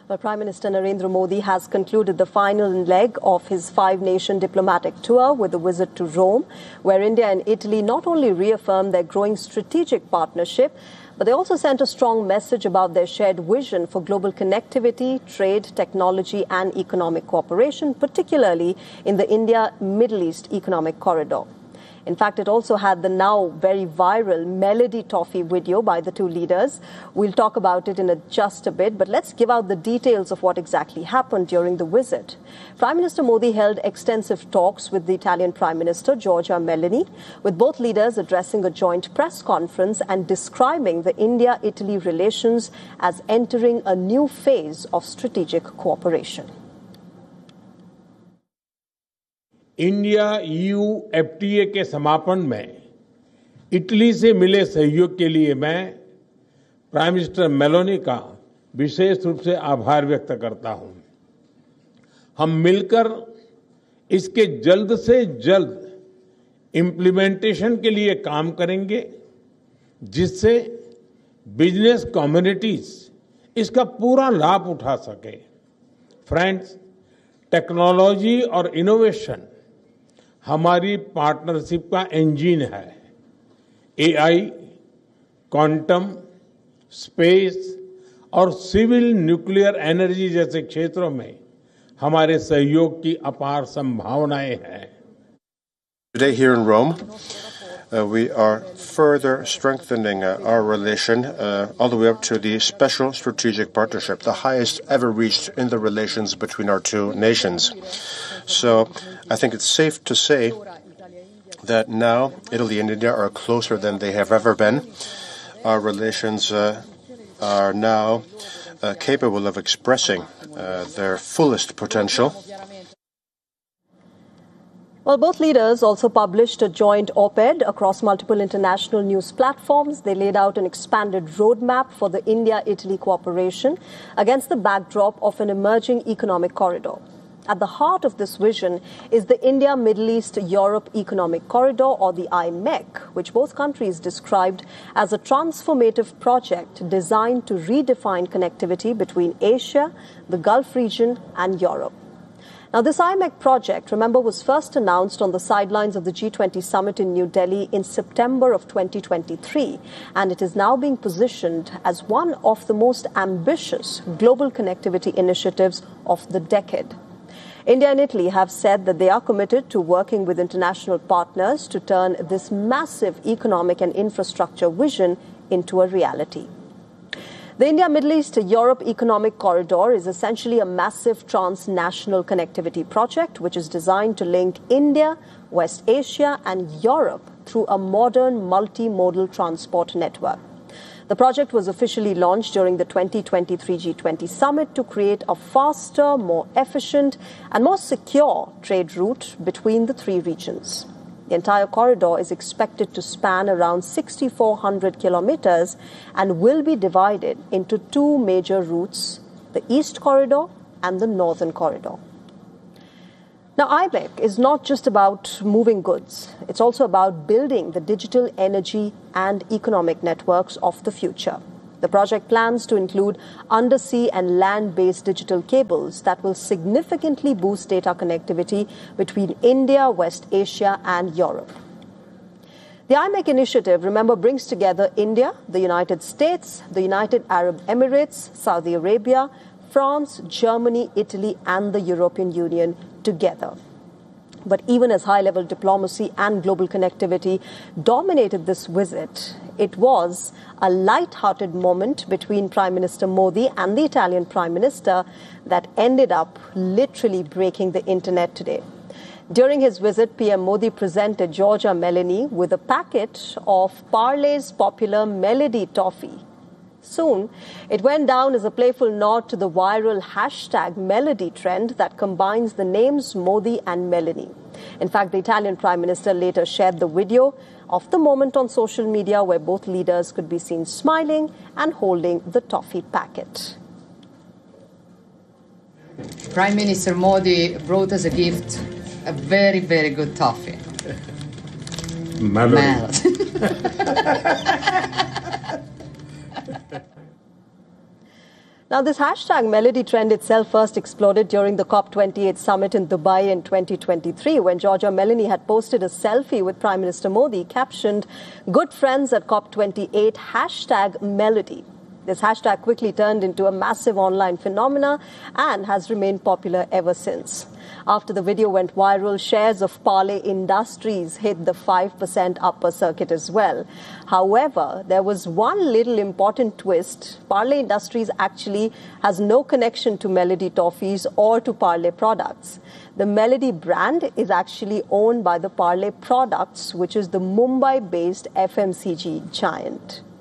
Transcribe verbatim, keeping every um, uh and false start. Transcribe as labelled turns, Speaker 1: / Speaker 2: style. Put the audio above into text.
Speaker 1: Well, Prime Minister Narendra Modi has concluded the final leg of his five-nation diplomatic tour with a visit to Rome, where India and Italy not only reaffirmed their growing strategic partnership, but they also sent a strong message about their shared vision for global connectivity, trade, technology and economic cooperation, particularly in the India-Middle East Economic Corridor. In fact, it also had the now very viral Melody Toffee video by the two leaders. We'll talk about it in a, just a bit, but let's give out the details of what exactly happened during the visit. Prime Minister Modi held extensive talks with the Italian Prime Minister, Giorgia Meloni, with both leaders addressing a joint press conference and describing the India-Italy relations as entering a new phase of strategic cooperation.
Speaker 2: India EU FTA के समापन में Italy से मिले सहयोग के लिए मैं prime minister Meloni का विशेष रूप से आभार व्यक्त करता हूं। हम मिलकर इसके जल्द से जल्द इम्प्लीमेंटेशन के लिए काम करेंगे, जिससे बिजनेस कम्युनिटीज इसका पूरा लाभ उठा सके। फ्रेंड्स, टेक्नोलॉजी और इनोवेशन हमारी पार्टनरशिप का इंजन है। एआई, क्वांटम, स्पेस और सिविल न्यूक्लियर एनर्जी जैसे क्षेत्रों में हमारे सहयोग की अपार संभावनाएं हैं।
Speaker 3: Today here in Rome, uh, we are further strengthening uh, our relation uh, all the way up to the special strategic partnership, the highest ever reached in the relations between our two nations. So I think it's safe to say that now Italy and India are closer than they have ever been. Our relations uh, are now uh, capable of expressing uh, their fullest potential.
Speaker 1: Well, both leaders also published a joint op-ed across multiple international news platforms. They laid out an expanded roadmap for the India-Italy cooperation against the backdrop of an emerging economic corridor. At the heart of this vision is the India-Middle East-Europe Economic Corridor, or the I M E C, which both countries described as a transformative project designed to redefine connectivity between Asia, the Gulf region and Europe. Now, this I M E C project, remember, was first announced on the sidelines of the G twenty summit in New Delhi in September of twenty twenty-three, and it is now being positioned as one of the most ambitious global connectivity initiatives of the decade. India and Italy have said that they are committed to working with international partners to turn this massive economic and infrastructure vision into a reality. The India-Middle East-Europe Economic Corridor is essentially a massive transnational connectivity project which is designed to link India, West Asia and Europe through a modern multimodal transport network. The project was officially launched during the twenty twenty-three G twenty summit to create a faster, more efficient and more secure trade route between the three regions. The entire corridor is expected to span around six thousand four hundred kilometers and will be divided into two major routes, the East Corridor and the Northern Corridor. Now, I M E C is not just about moving goods. It's also about building the digital energy and economic networks of the future. The project plans to include undersea and land-based digital cables that will significantly boost data connectivity between India, West Asia and Europe. The I M E C initiative, remember, brings together India, the United States, the United Arab Emirates, Saudi Arabia, France, Germany, Italy and the European Union together. But even as high-level diplomacy and global connectivity dominated this visit, it was a light-hearted moment between Prime Minister Modi and the Italian Prime Minister that ended up literally breaking the internet today. During his visit, P M Modi presented Giorgia Meloni with a packet of Parle's popular Melody Toffee. Soon, it went down as a playful nod to the viral hashtag Melody trend that combines the names Modi and Meloni. In fact, the Italian Prime Minister later shared the video of the moment on social media where both leaders could be seen smiling and holding the toffee packet.
Speaker 4: Prime Minister Modi brought us a gift, a very, very good toffee.
Speaker 2: Melody.
Speaker 1: Now, this hashtag Melody trend itself first exploded during the COP twenty-eight summit in Dubai in twenty twenty-three, when Giorgia Meloni had posted a selfie with Prime Minister Modi captioned, "Good friends at COP twenty-eight, hashtag Melody." This hashtag quickly turned into a massive online phenomena and has remained popular ever since. After the video went viral, shares of Parle Industries hit the five percent upper circuit as well. However, there was one little important twist. Parle Industries actually has no connection to Melody Toffees or to Parle products. The Melody brand is actually owned by the Parle Products, which is the Mumbai-based F M C G giant.